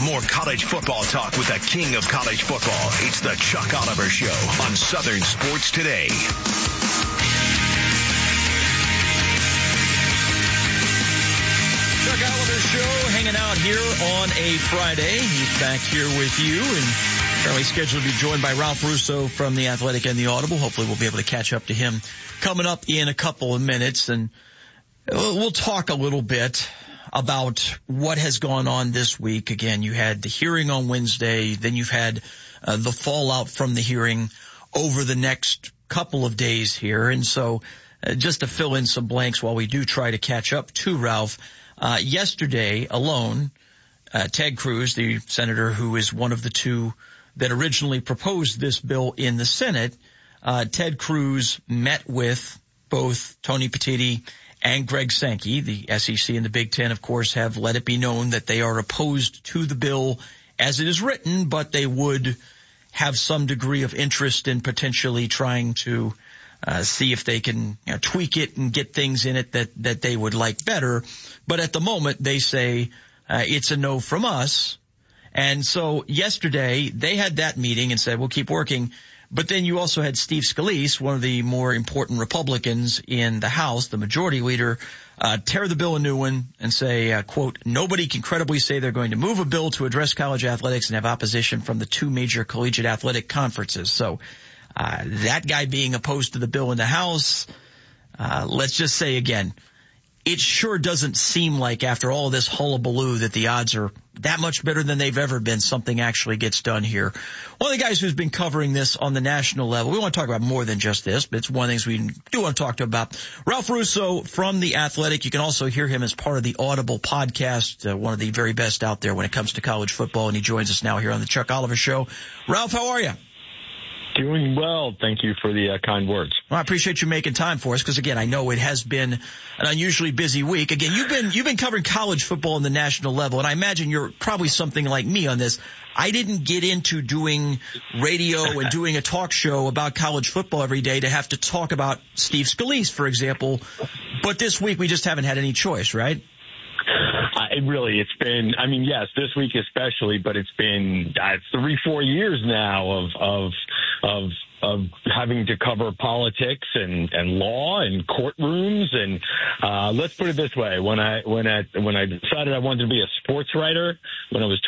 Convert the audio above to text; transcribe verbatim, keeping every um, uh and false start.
More college football talk with the king of college football. It's the Chuck Oliver Show on Southern Sports Today. Chuck Oliver Show hanging out here on a Friday. He's back here with you and currently scheduled to be joined by Ralph Russo from The Athletic and The Audible. Hopefully we'll be able to catch up to him coming up in a couple of minutes, and we'll talk a little bit about what has gone on this week. Again, you had the hearing on Wednesday, then you've had uh, the fallout from the hearing over the next couple of days here. And so uh, just to fill in some blanks while we do try to catch up to Ralph, uh, yesterday alone, uh, Ted Cruz, the senator who is one of the two that originally proposed this bill in the Senate, uh, Ted Cruz met with both Tony Petitti and Greg Sankey. The S E C and the Big Ten, of course, have let it be known that they are opposed to the bill as it is written, but they would have some degree of interest in potentially trying to uh, see if they can, you know, tweak it and get things in it that, that they would like better. But at the moment, they say uh, it's a no from us. And so yesterday, they had that meeting and said, we'll keep working. But then you also had Steve Scalise, one of the more important Republicans in the House, the majority leader, uh, tear the bill a new one and say, uh, quote, nobody can credibly say they're going to move a bill to address college athletics and have opposition from the two major collegiate athletic conferences. So uh, that guy being opposed to the bill in the House, uh, let's just say again, it sure doesn't seem like after all this hullabaloo that the odds are that much better than they've ever been something actually gets done here. One of the guys who's been covering this on the national level, we want to talk about more than just this, but it's one of the things we do want to talk to about. Ralph Russo from The Athletic. You can also hear him as part of the Audible podcast, uh, one of the very best out there when it comes to college football, and he joins us now here on the Chuck Oliver Show. Ralph, how are you? Doing well. Thank you for the uh, kind words. Well, I appreciate you making time for us because, again, I know it has been an unusually busy week. Again, you've been you've been covering college football on the national level, and I imagine you're probably something like me on this. I didn't get into doing radio and doing a talk show about college football every day to have to talk about Steve Scalise, for example. But this week we just haven't had any choice, right? Uh, it really, it's been, I mean, yes, this week especially, but it's been uh, three, four years now of, of, of, of having to cover politics and, and law and courtrooms. And, uh, let's put it this way. When I, when I, when I decided I wanted to be a sports writer when I was